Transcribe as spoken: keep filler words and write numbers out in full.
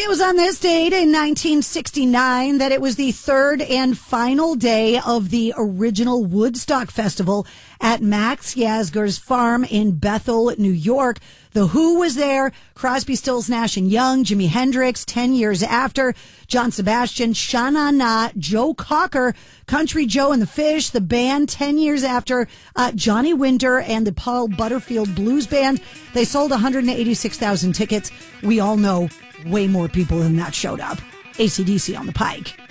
It was on this date in nineteen sixty-nine that it was the third and final day of the original Woodstock Festival at Max Yasgur's farm in Bethel, New York. The Who was there, Crosby, Stills, Nash and Young, Jimi Hendrix, ten years after, John Sebastian, Sha Na Na, Joe Cocker, Country Joe and the Fish, the band, ten years after, uh, Johnny Winter and the Paul Butterfield Blues Band. They sold one hundred eighty-six thousand tickets. We all know way more people than that showed up. A C D C on the Pike.